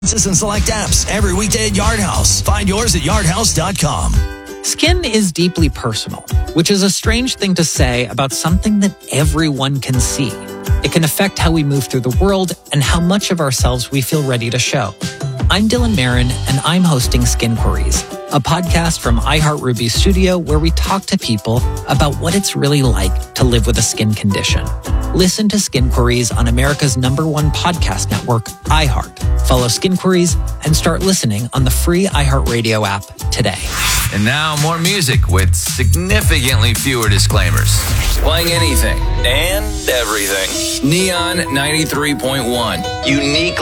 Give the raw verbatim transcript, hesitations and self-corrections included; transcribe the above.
And select apps every weekday at Yard House. Find yours at yard house dot com. Skin is deeply personal, which is a strange thing to say about something that everyone can see. It can affect how we move through the world and how much of ourselves we feel ready to show. I'm Dylan Marin, and I'm hosting Skin Queries, a podcast from iHeartRuby Studio where we talk to people about what it's really like to live with a skin condition. Listen to Skin Queries on America's number one podcast network, iHeart. Follow Skin Queries and start listening on the free iHeartRadio app today. And now more music with significantly fewer disclaimers. Playing anything and everything. Neon ninety-three point one. Unique